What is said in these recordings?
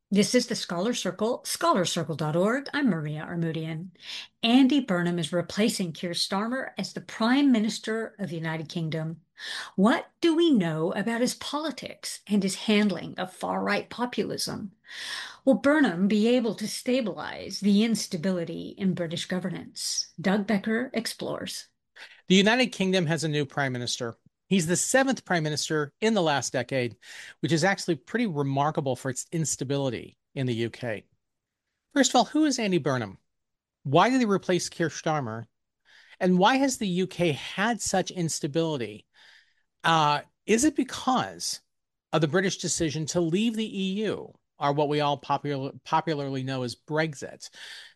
This is the Scholar Circle, scholarcircle.org. I'm Maria Armoudian. Andy Burnham is replacing Keir Starmer as the Prime Minister of the United Kingdom. What do we know about his politics and his handling of far-right populism? Will Burnham be able to stabilize the instability in British governance? Doug Becker explores. The United Kingdom has a new prime minister. He's the seventh prime minister in the last decade, which is actually pretty remarkable for its instability in the UK. First of all, who is Andy Burnham? Why did he replace Keir Starmer? And why has the UK had such instability? Is it because of the British decision to leave the EU, or what we all popularly know as Brexit?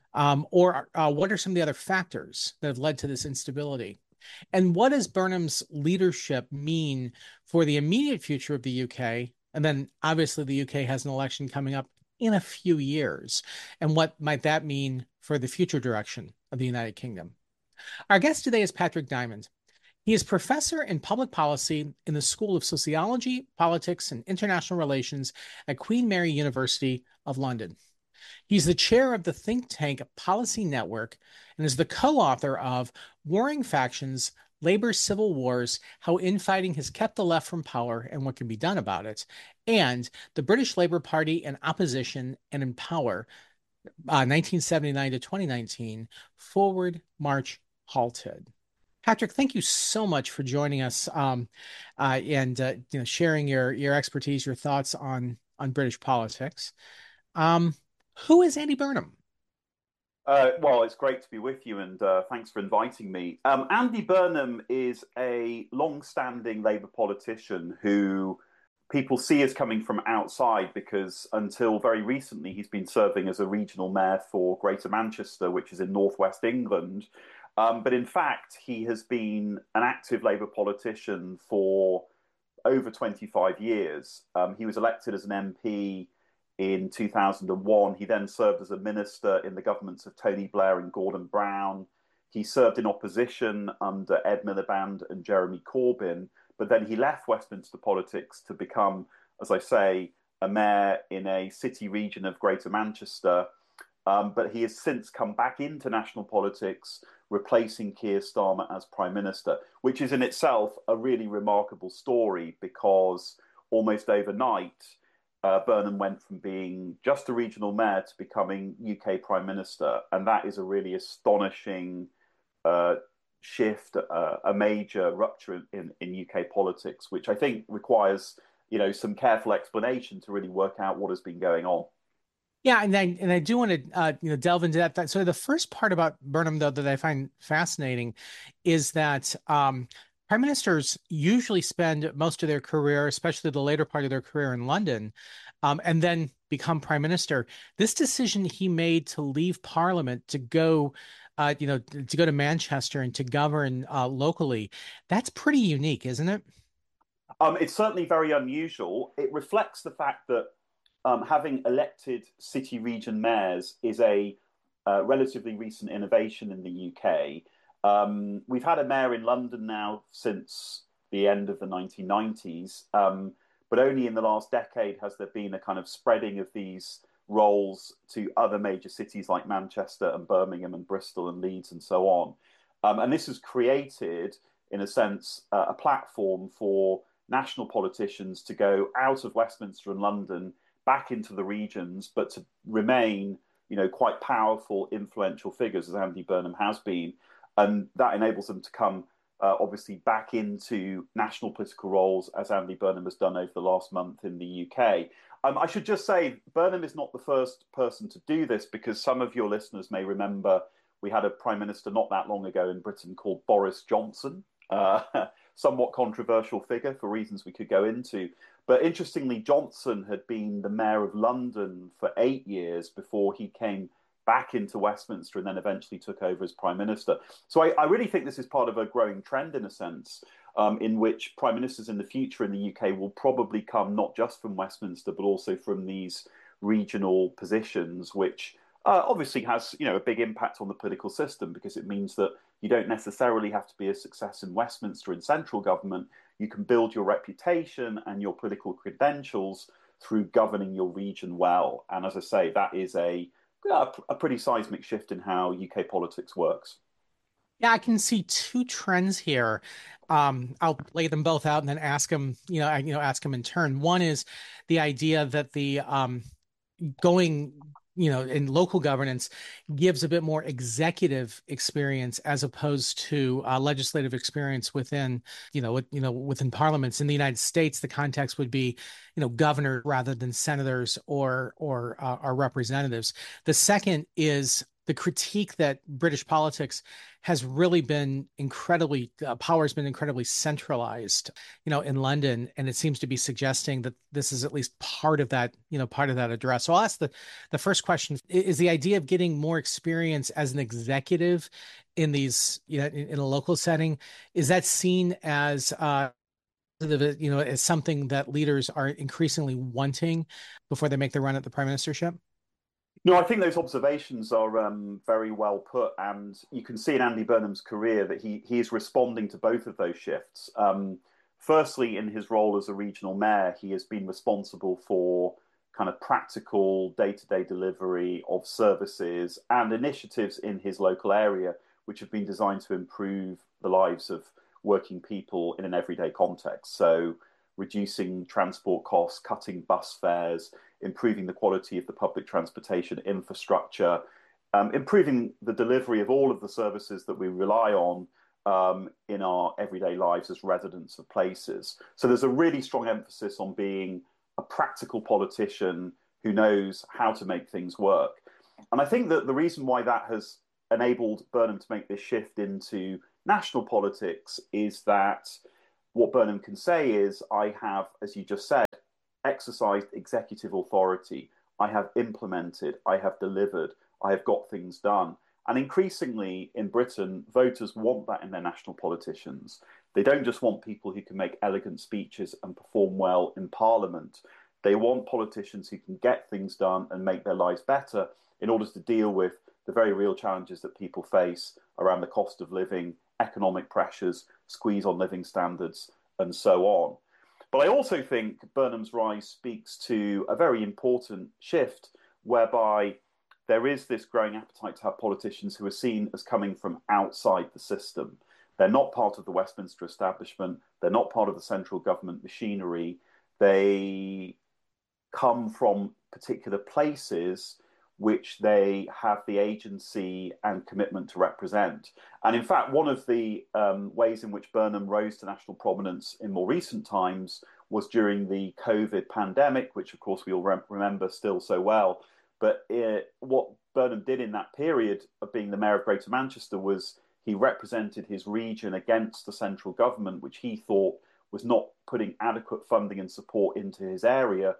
Or what are some of the other factors that have led to this instability? And what does Burnham's leadership mean for the immediate future of the UK? And then obviously the UK has an election coming up in a few years. And what might that mean for the future direction of the United Kingdom? Our guest today is Patrick Diamond. He is professor in public policy in the School of Sociology, Politics, and International Relations at Queen Mary University of London. He's the chair of the think tank Policy Network and is the co-author of Warring Factions, Labor's Civil Wars, How Infighting Has Kept the Left from Power and What Can Be Done About It, and The British Labour Party and Opposition and in Power, 1979 to 2019, Forward March Halted. Patrick, thank you so much for joining us and sharing your expertise, your thoughts on British politics. Um, who is Andy Burnham? Well, it's great to be with you, and thanks for inviting me. Andy Burnham is a long-standing Labour politician who people see as coming from outside because until very recently he's been serving as a regional mayor for Greater Manchester, which is in northwest England. But in fact, he has been an active Labour politician for over 25 years. He was elected as an MP in 2001. He then served as a minister in the governments of Tony Blair and Gordon Brown. He served in opposition under Ed Miliband and Jeremy Corbyn, but then he left Westminster politics to become, as I say, a mayor in a city region of Greater Manchester. But he has since come back into national politics, replacing Keir Starmer as Prime Minister, which is in itself a really remarkable story because almost overnight, Burnham went from being just a regional mayor to becoming UK Prime Minister. And that is a really astonishing uh, shift, a major rupture in UK politics, which I think requires, some careful explanation to really work out what has been going on. Yeah, and I do want to delve into that. So the first part about Burnham, though, that I find fascinating is that prime ministers usually spend most of their career, especially the later part of their career, in London, and then become prime minister. This decision he made to leave Parliament to go to Manchester and to govern locally, that's pretty unique, isn't it? It's certainly very unusual. It reflects the fact that having elected city region mayors is a relatively recent innovation in the UK. We've had a mayor in London now since the end of the 1990s, but only in the last decade has there been a kind of spreading of these roles to other major cities like Manchester and Birmingham and Bristol and Leeds and so on. And this has created, in a sense, a platform for national politicians to go out of Westminster and London back into the regions, but to remain, quite powerful, influential figures as Andy Burnham has been, and that enables them to come, obviously, back into national political roles as Andy Burnham has done over the last month in the UK. I should just say Burnham is not the first person to do this because some of your listeners may remember we had a prime minister not that long ago in Britain called Boris Johnson. Somewhat controversial figure for reasons we could go into. But interestingly, Johnson had been the mayor of London for 8 years before he came back into Westminster and then eventually took over as prime minister. So I really think this is part of a growing trend, in a sense, in which prime ministers in the future in the UK will probably come not just from Westminster, but also from these regional positions, which obviously has a big impact on the political system because it means that you don't necessarily have to be a success in Westminster in central government. You can build your reputation and your political credentials through governing your region well. And as I say, that is a pretty seismic shift in how UK politics works. Yeah, I can see two trends here. I'll lay them both out and then ask them, ask them in turn. One is the idea that the going, in local governance gives a bit more executive experience as opposed to legislative experience within parliaments. In the United States, the context would be, governor rather than senators or representatives. The second is the critique that British politics has really been power has been incredibly centralized, in London, and it seems to be suggesting that this is at least part of that address. So I'll ask the first question: is the idea of getting more experience as an executive in these, in a local setting, is that seen as as something that leaders are increasingly wanting before they make the run at the prime ministership? No, I think those observations are very well put, and you can see in Andy Burnham's career that he is responding to both of those shifts. Firstly, in his role as a regional mayor, he has been responsible for kind of practical day-to-day delivery of services and initiatives in his local area, which have been designed to improve the lives of working people in an everyday context. So, reducing transport costs, cutting bus fares, improving the quality of the public transportation infrastructure, improving the delivery of all of the services that we rely on in our everyday lives as residents of places. So there's a really strong emphasis on being a practical politician who knows how to make things work. And I think that the reason why that has enabled Burnham to make this shift into national politics is that what Burnham can say is, I have, as you just said, exercised executive authority. I have implemented, I have delivered, I have got things done. And increasingly in Britain, voters want that in their national politicians. They don't just want people who can make elegant speeches and perform well in Parliament. They want politicians who can get things done and make their lives better in order to deal with the very real challenges that people face around the cost of living, economic pressures, squeeze on living standards, and so on. But I also think Burnham's rise speaks to a very important shift whereby there is this growing appetite to have politicians who are seen as coming from outside the system. They're not part of the Westminster establishment. They're not part of the central government machinery. They come from particular places which they have the agency and commitment to represent. And in fact, one of the ways in which Burnham rose to national prominence in more recent times was during the COVID pandemic, which of course we all remember still so well. But what Burnham did in that period of being the mayor of Greater Manchester was he represented his region against the central government, which he thought was not putting adequate funding and support into his area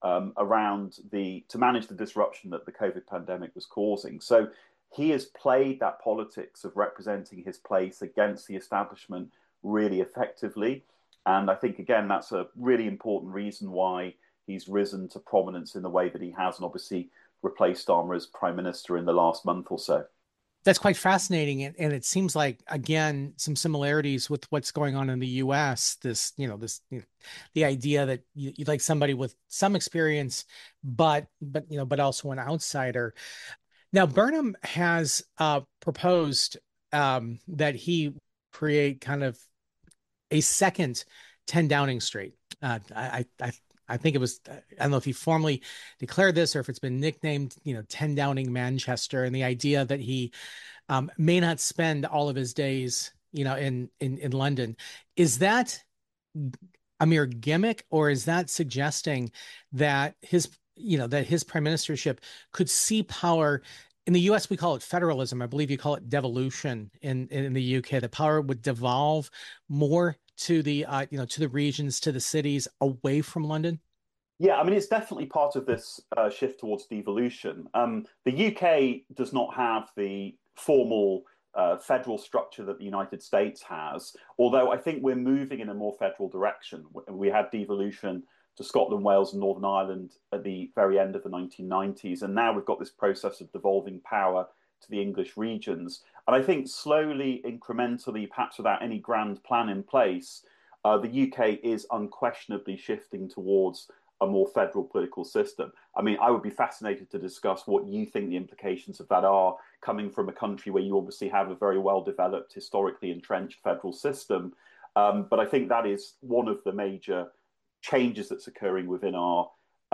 to manage the disruption that the COVID pandemic was causing. So he has played that politics of representing his place against the establishment really effectively. And I think, again, that's a really important reason why he's risen to prominence in the way that he has, and obviously replaced Starmer as prime minister in the last month or so. That's quite fascinating. And it seems like, again, some similarities with what's going on in the US. The idea that you'd like somebody with some experience, but also an outsider. Now, Burnham has proposed that he create kind of a second 10 Downing Street. I think it was, I don't know if he formally declared this or if it's been nicknamed, 10 Downing Manchester, and the idea that he may not spend all of his days, in London. Is that a mere gimmick, or is that suggesting that his prime ministership could see power? In the US, we call it federalism. I believe you call it devolution in the UK. The power would devolve more to the to the regions, to the cities, away from London? Yeah, I mean, it's definitely part of this shift towards devolution. The UK does not have the formal federal structure that the United States has, although I think we're moving in a more federal direction. We had devolution to Scotland, Wales, and Northern Ireland at the very end of the 1990s, and now we've got this process of devolving power to the English regions. And I think slowly, incrementally, perhaps without any grand plan in place, the UK is unquestionably shifting towards a more federal political system. I mean, I would be fascinated to discuss what you think the implications of that are, coming from a country where you obviously have a very well developed, historically entrenched federal system. But I think that is one of the major changes that's occurring within our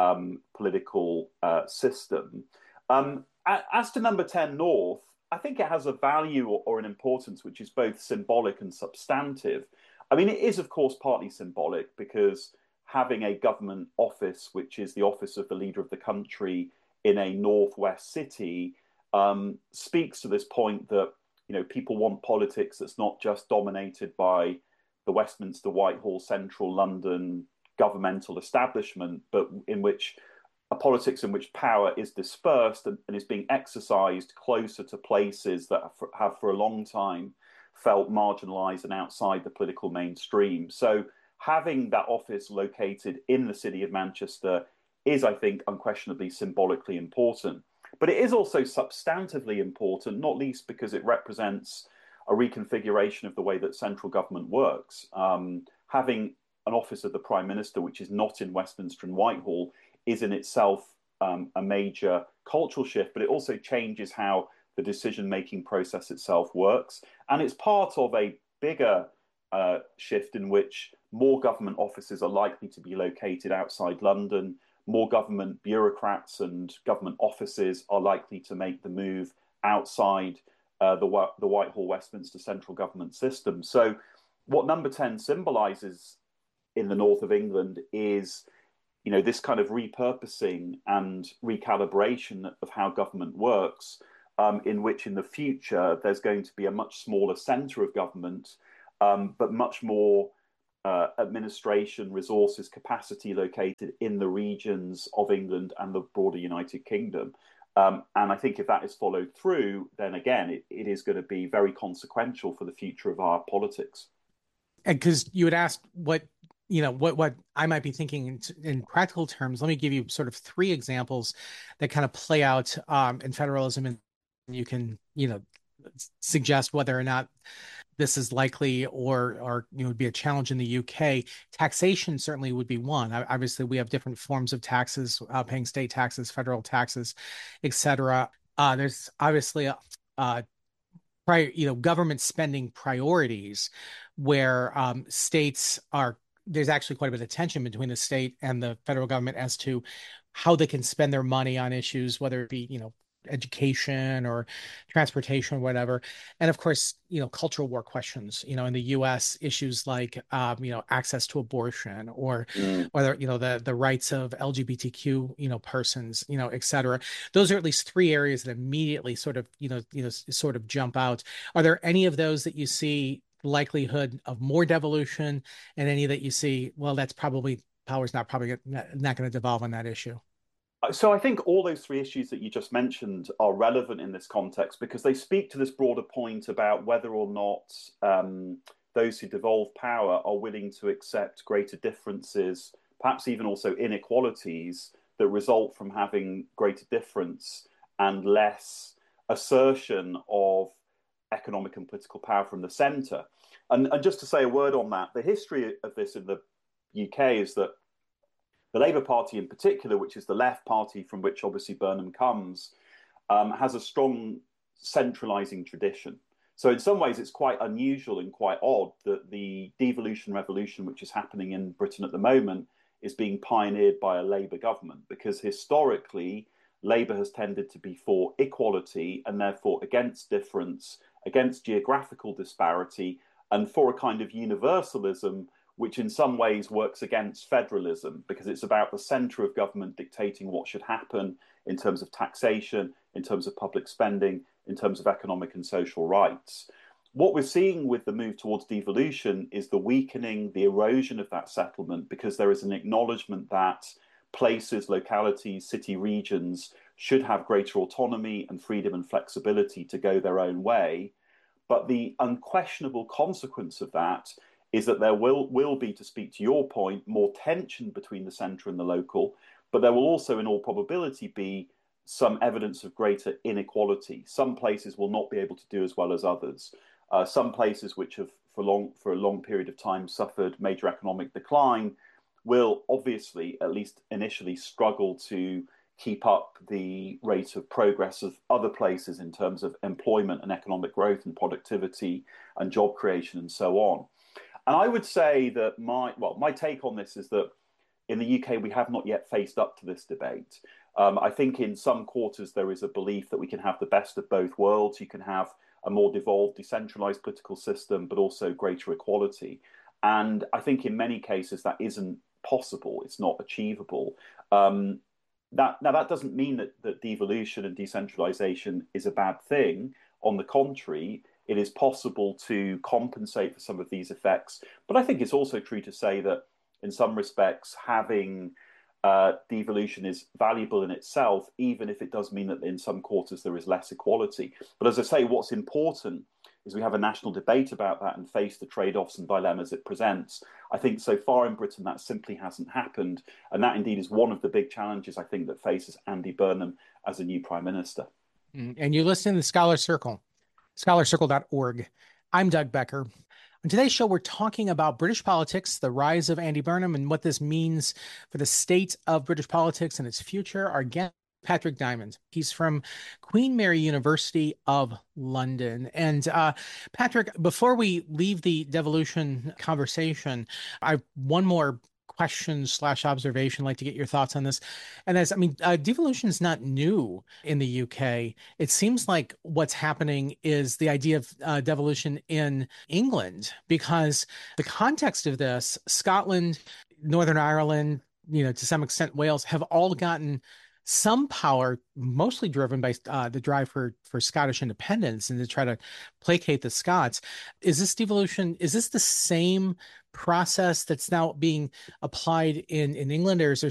political system. As to number 10 North, I think it has a value or an importance which is both symbolic and substantive. I mean, it is, of course, partly symbolic because having a government office, which is the office of the leader of the country in a northwest city, speaks to this point that, you know, people want politics that's not just dominated by the Westminster, Whitehall, central London governmental establishment, but in which a politics in which power is dispersed and is being exercised closer to places that have for a long time felt marginalized and outside the political mainstream. So having that office located in the city of Manchester is, I think, unquestionably symbolically important. But it is also substantively important, not least because it represents a reconfiguration of the way that central government works. Having an office of the Prime Minister, which is not in Westminster and Whitehall, is in itself a major cultural shift, but it also changes how the decision-making process itself works. And it's part of a bigger shift in which more government offices are likely to be located outside London, more government bureaucrats and government offices are likely to make the move outside the Whitehall Westminster central government system. So what number 10 symbolises in the north of England is, you know, this kind of repurposing and recalibration of how government works, in which in the future there's going to be a much smaller centre of government, but much more administration, resources, capacity located in the regions of England and the broader United Kingdom. And I think if that is followed through, then again, it is going to be very consequential for the future of our politics. And because you had asked what I might be thinking in practical terms, let me give you sort of three examples that kind of play out in federalism, and you can, suggest whether or not this is likely or would be a challenge in the UK. Taxation certainly would be one. Obviously, we have different forms of taxes, paying state taxes, federal taxes, etc. There's obviously government spending priorities where states are. There's actually quite a bit of tension between the state and the federal government as to how they can spend their money on issues, whether it be, education or transportation or whatever. And of course, cultural war questions, in the US, issues like, access to abortion or whether, the rights of LGBTQ, persons, et cetera. Those are at least three areas that immediately sort of jump out. Are there any of those that you see likelihood of more devolution, and any that you see, well, that's probably power's not going to devolve on that issue? So I think all those three issues that you just mentioned are relevant in this context because they speak to this broader point about whether or not those who devolve power are willing to accept greater differences, perhaps even also inequalities that result from having greater difference and less assertion of economic and political power from the centre. And just to say a word on that, the history of this in the UK is that the Labour Party in particular, which is the left party from which obviously Burnham comes, has a strong centralising tradition. So in some ways, it's quite unusual and quite odd that the devolution revolution, which is happening in Britain at the moment, is being pioneered by a Labour government, because historically, Labour has tended to be for equality and therefore against difference, against geographical disparity, and for a kind of universalism which in some ways works against federalism, because it's about the centre of government dictating what should happen in terms of taxation, in terms of public spending, in terms of economic and social rights. What we're seeing with the move towards devolution is the weakening, the erosion of that settlement, because there is an acknowledgement that places, localities, city regions should have greater autonomy and freedom and flexibility to go their own way. But the unquestionable consequence of that is that there will be, to speak to your point, more tension between the centre and the local, but there will also, in all probability, be some evidence of greater inequality. Some places will not be able to do as well as others. Some places which have, for a long period of time, suffered major economic decline, will obviously, at least initially, struggle to keep up the rate of progress of other places in terms of employment and economic growth and productivity and job creation and so on. And I would say that my take on this is that in the UK we have not yet faced up to this debate. I think in some quarters there is a belief that we can have the best of both worlds. You can have a more devolved, decentralized political system, but also greater equality. And I think in many cases that isn't possible. It's not achievable. That doesn't mean that devolution and decentralization is a bad thing. On the contrary, it is possible to compensate for some of these effects. But I think it's also true to say that in some respects, having devolution is valuable in itself, even if it does mean that in some quarters there is less equality. But as I say, what's important is we have a national debate about that and face the trade-offs and dilemmas it presents. I think so far in Britain that simply hasn't happened. And that indeed is one of the big challenges I think that faces Andy Burnham as a new Prime Minister. And you listen to the Scholar Circle, scholarcircle.org. I'm Doug Becker. On today's show, we're talking about British politics, the rise of Andy Burnham, and what this means for the state of British politics and its future. Our guest, Patrick Diamond. He's from Queen Mary University of London. And Patrick, before we leave the devolution conversation, I have one more question/observation. I'd like to get your thoughts on this. And devolution is not new in the UK. It seems like what's happening is the idea of devolution in England, because the context of this, Scotland, Northern Ireland, to some extent Wales, have all gotten some power, mostly driven by the drive for Scottish independence and to try to placate the Scots. Is this devolution, is this the same process that's now being applied in England, or is there